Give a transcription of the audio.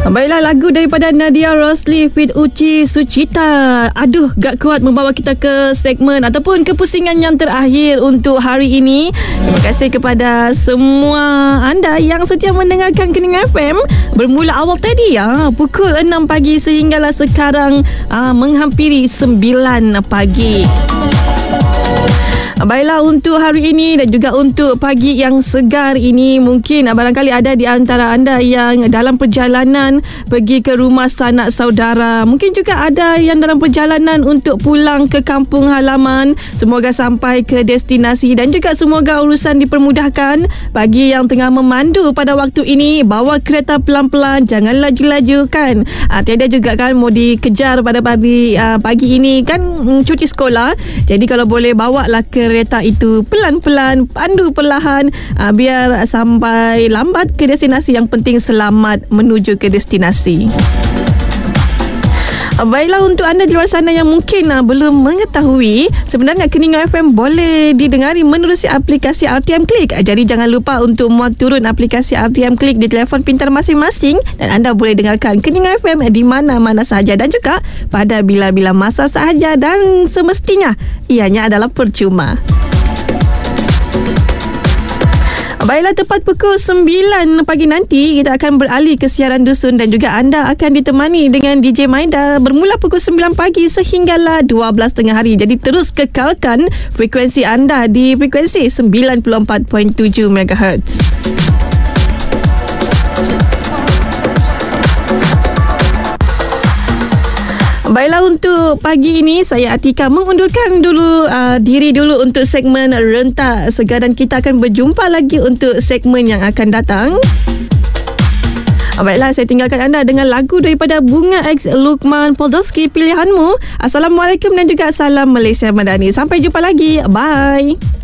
Baiklah, lagu daripada Nadia Rosli Fit Uci Sucita. Aduh, gak kuat membawa kita ke segmen ataupun ke pusingan yang terakhir untuk hari ini. Terima kasih kepada semua anda yang setia mendengarkan Kening FM. Bermula awal tadi pukul 6 pagi sehinggalah sekarang menghampiri 9 pagi. Baiklah, untuk hari ini dan juga untuk pagi yang segar ini, mungkin barangkali ada di antara anda yang dalam perjalanan pergi ke rumah sanak saudara. Mungkin juga ada yang dalam perjalanan untuk pulang ke kampung halaman. Semoga sampai ke destinasi dan juga semoga urusan dipermudahkan. Bagi yang tengah memandu pada waktu ini, bawa kereta pelan-pelan, jangan laju-laju kan. Tiada juga kan mau dikejar pada pagi ini kan, cuti sekolah. Jadi kalau boleh bawalah kereta itu pelan-pelan, pandu perlahan, biar sampai lambat ke destinasi. Yang penting selamat menuju ke destinasi. Baiklah, untuk anda di luar sana yang mungkin belum mengetahui, sebenarnya Kening FM boleh didengari menerusi aplikasi RTM Klik. Jadi jangan lupa untuk muat turun aplikasi RTM Klik di telefon pintar masing-masing dan anda boleh dengarkan Kening FM di mana-mana sahaja dan juga pada bila-bila masa sahaja, dan semestinya ianya adalah percuma. Baiklah, tepat pukul 9 pagi nanti kita akan beralih ke siaran dusun dan juga anda akan ditemani dengan DJ Maida bermula pukul 9 pagi sehinggalah 12 tengah hari. Jadi terus kekalkan frekuensi anda di frekuensi 94.7 MHz. Baiklah, untuk pagi ini saya Atika mengundurkan diri dulu untuk segmen Rentak Segar, dan kita akan berjumpa lagi untuk segmen yang akan datang. Baiklah, saya tinggalkan anda dengan lagu daripada Bunga X Lukman Podolski, pilihanmu. Assalamualaikum dan juga salam Malaysia Madani. Sampai jumpa lagi. Bye.